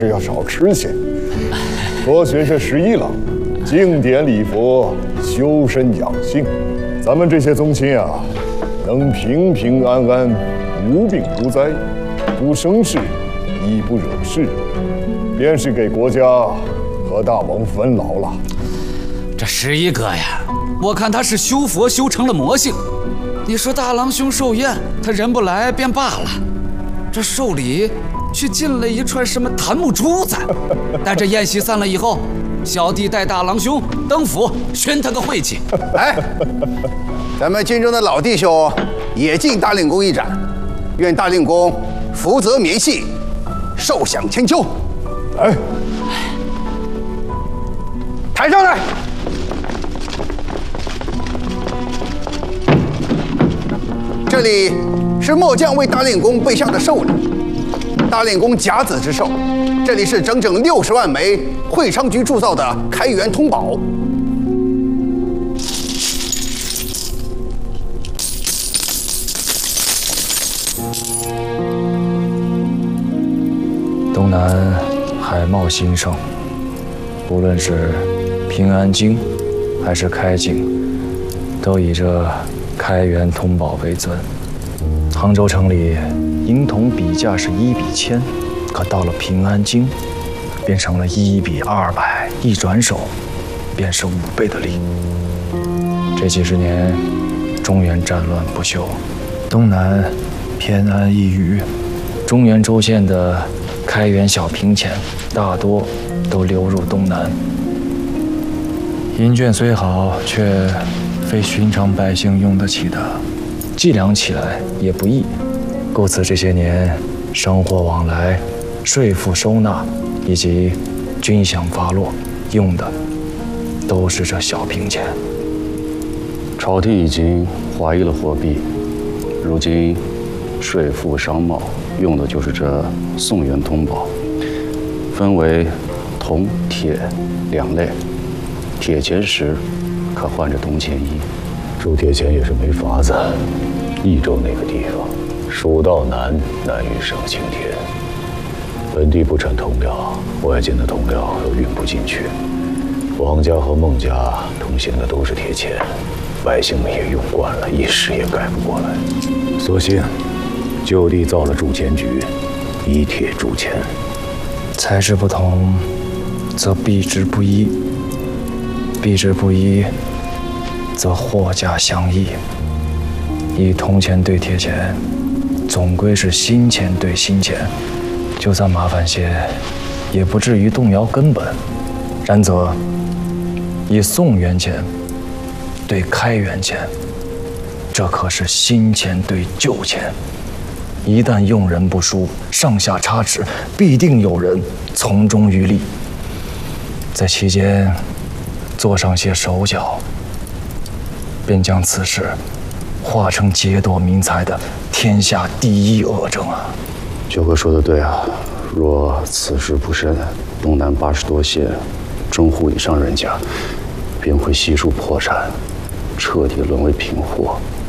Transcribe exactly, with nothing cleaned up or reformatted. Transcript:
要少吃些，多学学十一郎，经典礼佛，修身养性。咱们这些宗亲啊，能平平安安，无病无灾，不生事，亦不惹事，便是给国家和大王分劳了。 这十一哥呀，我看他是修佛修成了魔性。你说大郎兄寿宴，他人不来便罢了，这寿礼却进了一串什么檀木珠子。待这宴席散了以后，小弟带大郎兄登府寻他个晦气。 来，咱们军中的老弟兄也敬大令公一盏，愿大令公福泽绵细，寿享千秋。 来， 抬上来。这里是末将为大令公备下的寿礼，大令公甲子之寿。这里是整整六十万枚会昌局铸造的开元通宝。 东南海贸兴盛，无论是平安京还是开京，都以这开元通宝为尊。杭州城里银铜比价是一比千，可到了平安京，变成了一比二百，一转手便是五倍的利。这几十年，中原战乱不休，东南偏安一隅，中原州县的开元小平钱大多都流入东南。银券虽好，却非寻常百姓用得起的，计量起来也不易。故此这些年，商货往来、税赋收纳以及军饷发落，用的都是这小平钱。 朝廷已经划一了货币，如今税赋商贸用的就是这宋元通宝，分为铜、铁两类。铁钱时可换着铜钱一， 铸铁钱也是没法子。益州那个地方，蜀道难，难于上青天。本地不产铜料，外间的铜料又运不进去。王家和孟家通行的都是铁钱，百姓们也用惯了，一时也改不过来。索性就地造了铸钱局，以铁铸钱。 材质不同，则币值不一；币值不一，则货价相异。以铜钱对铁钱，总归是新钱对新钱，就算麻烦些，也不至于动摇根本。然则，以宋元钱对开元钱，这可是新钱对旧钱。一旦用人不淑，上下差池，必定有人从中渔利，在其间做上些手脚，便将此事化成劫夺民财的天下第一恶政啊！ 九哥说的对啊，若此事不慎，东南八十多县中户以上人家便会悉数破产，彻底沦为贫户。